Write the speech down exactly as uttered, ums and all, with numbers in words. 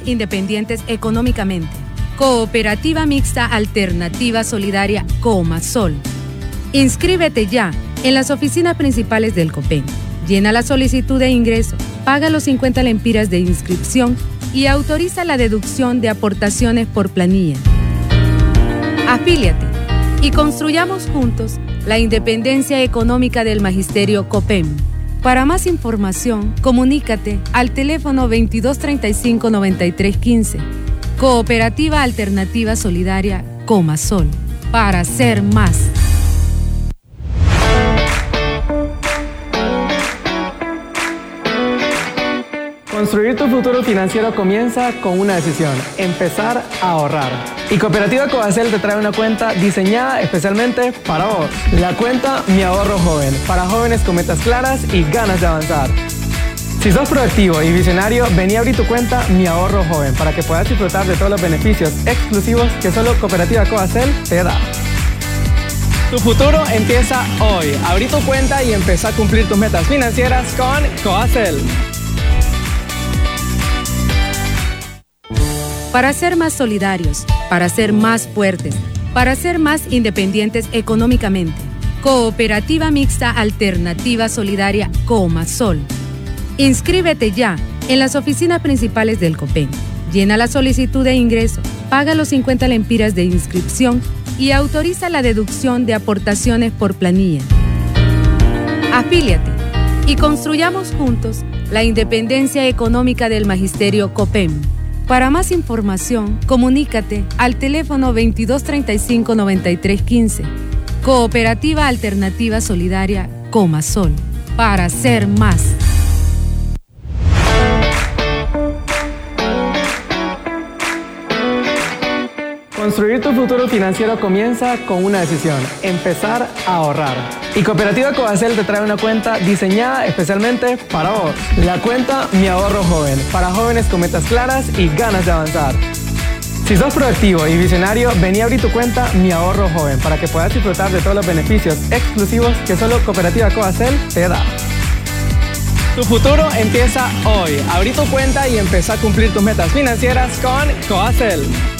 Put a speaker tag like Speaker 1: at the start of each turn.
Speaker 1: independientes económicamente. Cooperativa Mixta Alternativa Solidaria Comasol. Inscríbete ya en las oficinas principales del COPEN. Llena la solicitud de ingreso, paga los cincuenta lempiras de inscripción y autoriza la deducción de aportaciones por planilla. Afíliate y construyamos juntos la independencia económica del Magisterio COPEN. Para más información, comunícate al teléfono veintidós treinta y cinco noventa y tres quince. Cooperativa Alternativa Solidaria Comasol. Para ser más.
Speaker 2: Construir tu futuro financiero comienza con una decisión: empezar a ahorrar. Y Cooperativa Coacel te trae una cuenta diseñada especialmente para vos. La cuenta Mi Ahorro Joven, para jóvenes con metas claras y ganas de avanzar. Si sos proactivo y visionario, vení a abrir tu cuenta Mi Ahorro Joven para que puedas disfrutar de todos los beneficios exclusivos que solo Cooperativa Coacel te da. Tu futuro empieza hoy. Abrí tu cuenta y empezá a cumplir tus metas financieras con Coacel.
Speaker 1: Para ser más solidarios, para ser más fuertes, para ser más independientes económicamente. Cooperativa Mixta Alternativa Solidaria Comasol. Inscríbete ya en las oficinas principales del COPEN. Llena la solicitud de ingreso, paga los cincuenta lempiras de inscripción y autoriza la deducción de aportaciones por planilla. Afíliate y construyamos juntos la independencia económica del Magisterio COPEN. Para más información, comunícate al teléfono veintidós treinta y cinco noventa y tres quince. Cooperativa Alternativa Solidaria Comasol. Para ser más.
Speaker 2: Construir tu futuro financiero comienza con una decisión: empezar a ahorrar. Y Cooperativa Coacel te trae una cuenta diseñada especialmente para vos. La cuenta Mi Ahorro Joven, para jóvenes con metas claras y ganas de avanzar. Si sos proactivo y visionario, vení a abrir tu cuenta Mi Ahorro Joven para que puedas disfrutar de todos los beneficios exclusivos que solo Cooperativa Coacel te da. Tu futuro empieza hoy. Abrí tu cuenta y empezá a cumplir tus metas financieras con Coacel.